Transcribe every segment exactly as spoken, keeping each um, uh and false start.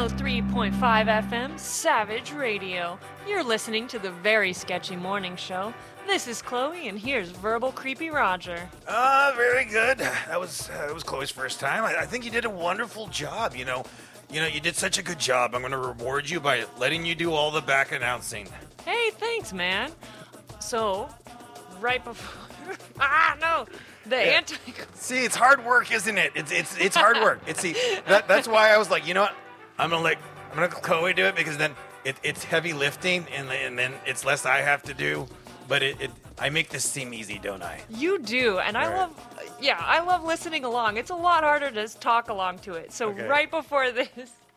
oh three point five F M, Savage Radio. You're listening to the Very Sketchy Morning Show. This is Chloe, and here's Verbal Creepy Roger. Ah, uh, very good. That was uh, that was Chloe's first time. I, I think you did a wonderful job. You know, you know, you did such a good job. I'm going to reward you by letting you do all the back announcing. Hey, thanks, man. So, right before... ah, no! The yeah. anti... See, it's hard work, isn't it? It's it's it's hard work. It's see that that's why I was like, you know what? I'm gonna let I'm gonna let Chloe do it because then it, it's heavy lifting and and then it's less I have to do. But it, it I make this seem easy, don't I? You do, and I right. love yeah, I love listening along. It's a lot harder to talk along to it. So okay. right before this.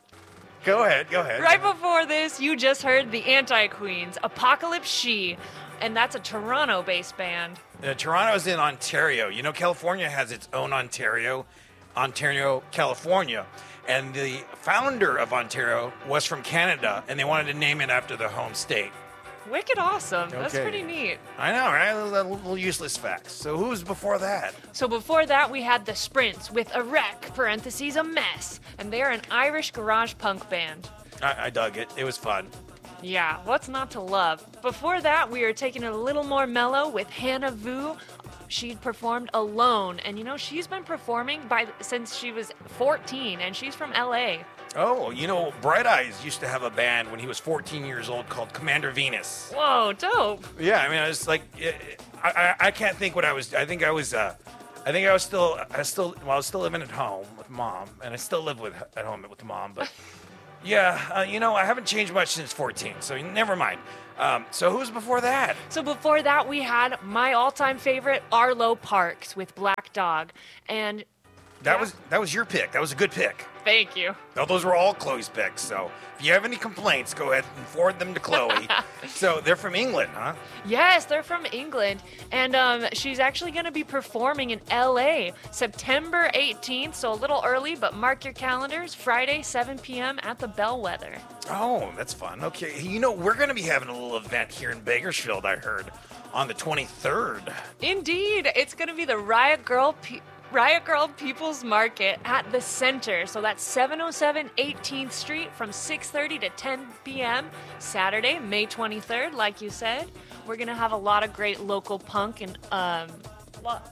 Go ahead, go ahead. Right before this, you just heard the Anti-Queens, Apocalypse She, and that's a Toronto-based band. Uh, Toronto's in Ontario. You know, California has its own Ontario, Ontario, California. And the founder of Ontario was from Canada, and they wanted to name it after their home state. Wicked awesome. That's Okay. pretty neat. I know, right? Little, little useless facts. So who's before that? So before that, we had the Sprints with a wreck, parentheses, a mess. And they're an Irish garage punk band. I, I dug it. It was fun. Yeah, what's not to love? Before that, we were taking it a little more mellow with Hannah Vu. She'd performed Alone, and you know, she's been performing by since she was fourteen, and she's from L A. Oh, you know, Bright Eyes used to have a band when he was fourteen years old called Commander Venus. Whoa, dope. Yeah, I mean, I was like, I, I, I can't think what I was, I think I was, uh, I think I was still, I was still, well, I was still living at home with mom, and I still live with at home with mom, but yeah, uh, you know, I haven't changed much since fourteen, so never mind. Um, so who's before that? So before that, we had my all-time favorite, Arlo Parks with Black Dog, and that yeah. was that was your pick. That was a good pick. Thank you. No, those were all Chloe's picks. So if you have any complaints, go ahead and forward them to Chloe. So they're from England, huh? Yes, they're from England, and um, she's actually going to be performing in L A September eighteenth, so a little early, but mark your calendars, Friday, seven p.m. at the Bellwether. Oh, that's fun. Okay, you know, we're going to be having a little event here in Bakersfield, I heard, on the twenty-third. Indeed, it's going to be the Riot Girl Pe- Riot Girl People's Market at the Center. So that's seven oh seven eighteenth Street from six thirty to ten p.m. Saturday, May twenty-third, like you said. We're going to have a lot of great local punk and, um, lo-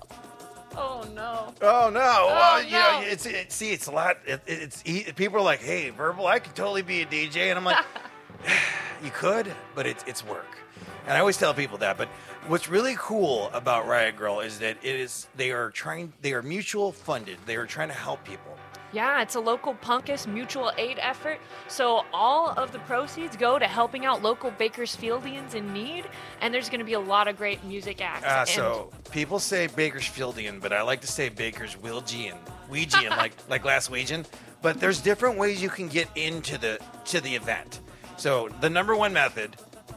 oh no. Oh, no. Oh, well, you no. know, it's, it, see, it's a lot. It, it's People are like, hey, Verbal, I could totally be a D J. And I'm like, you could, but it's it's work. And I always tell people that. But what's really cool about Riot Girl is that it is they are trying they are mutual funded. They are trying to help people. Yeah, it's a local punkist mutual aid effort. So all of the proceeds go to helping out local Bakersfieldians in need. And there's going to be a lot of great music acts. Uh, and so people say Bakersfieldian, but I like to say Bakerswilgian, Ouijian, like like Glaswegian. But there's different ways you can get into the to the event. So the number one method.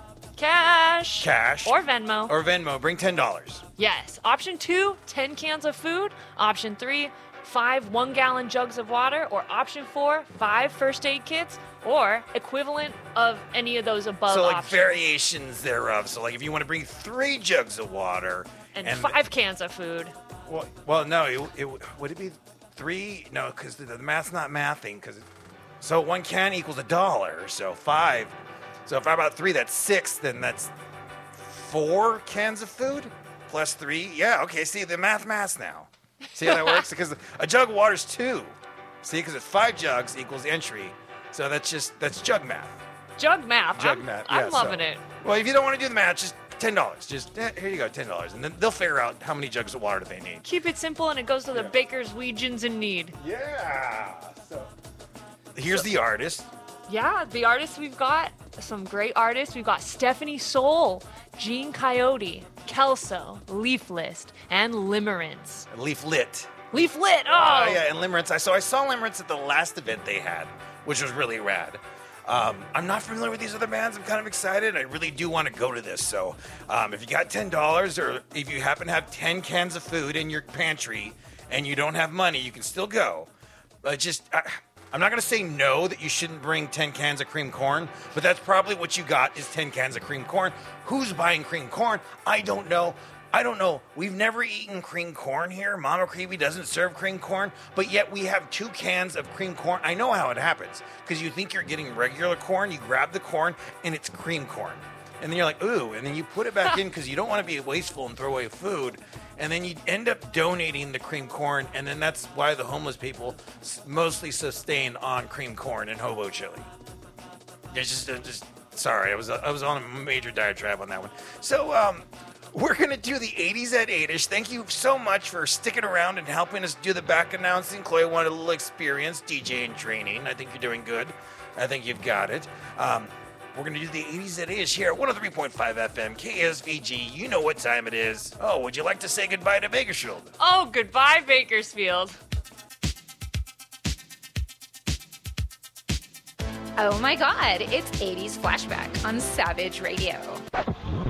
Cash. Cash. Or Venmo. Or Venmo. Bring ten dollars. Yes. Option two, ten cans of food. Option three, five one-gallon jugs of water. Or option four, five first aid kits. Or equivalent of any of those above So like options. variations thereof. So like if you want to bring three jugs of water. And, and five cans of food. Well, well no. It, it, would it be three? No, because the, the math's not mathing. Cause it, so one can equals a dollar. So five. So if I bought three, that's six. Then that's four cans of food plus three. Yeah, okay. See, the math maths now. See how that works? Because a jug of water is two. See, because it's five jugs equals entry. So that's just, that's jug math. Jug math. Jug I'm, math. I'm yeah, loving so. it. Well, if you don't want to do the math, just ten dollars. Just, eh, here you go, ten dollars. And then they'll figure out how many jugs of water they need. Keep it simple, and it goes to the Yeah. Baker's Weegians in need. Yeah. So here's the artist. Yeah, the artists we've got, some great artists. We've got Stephanie Soul, Gene Coyote, Kelso, Leaf List, and Limerence. Leaf Lit. Leaf Lit, oh! Oh, yeah, and Limerence. I, so I saw Limerence at the last event they had, which was really rad. Um, I'm not familiar with these other bands. I'm kind of excited. I really do want to go to this. So um, if you got ten dollars or if you happen to have ten cans of food in your pantry and you don't have money, you can still go. But just... I, I'm not going to say no that you shouldn't bring ten cans of cream corn, but that's probably what you got is ten cans of cream corn. Who's buying cream corn? I don't know. I don't know. We've never eaten cream corn here. Mama Creepy doesn't serve cream corn, but yet we have two cans of cream corn. I know how it happens because you think you're getting regular corn. You grab the corn and it's cream corn. And then you're like, ooh, and then you put it back in because you don't want to be wasteful and throw away food. And then you end up donating the cream corn, and then that's why the homeless people s- mostly sustain on cream corn and hobo chili. It's just, uh, just sorry, I was I was on a major diatribe on that one. So, um, we're gonna do the eighties at eight-ish. Thank you so much for sticking around and helping us do the back announcing. Chloe wanted a little experience, DJing training. I think you're doing good. I think you've got it. Um, we're gonna do the eighties at eight-ish here at one oh three point five F M, K S V G. You know what time it is. Oh, would you like to say goodbye to Bakersfield? Oh, goodbye, Bakersfield. Oh my God, it's eighties Flashback on Savage Radio.